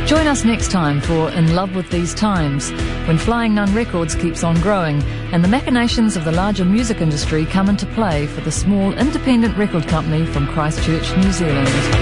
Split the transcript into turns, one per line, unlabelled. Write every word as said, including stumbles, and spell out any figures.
Join us next time for In Love With These Times, when Flying Nun Records keeps on growing and the machinations of the larger music industry come into play for the small independent record company from Christchurch, New Zealand.